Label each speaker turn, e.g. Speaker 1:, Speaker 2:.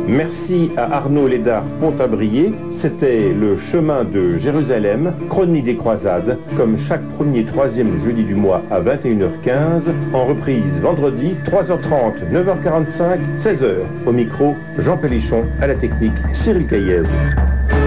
Speaker 1: Merci à Arnaud Lédard Pontabrier. C'était le chemin de Jérusalem, chronique des croisades, comme chaque premier et troisième jeudi du mois à 21h15, en reprise vendredi 3h30, 9h45, 16h. Au micro, Jean Pélichon, à la technique, Cyril Caillez.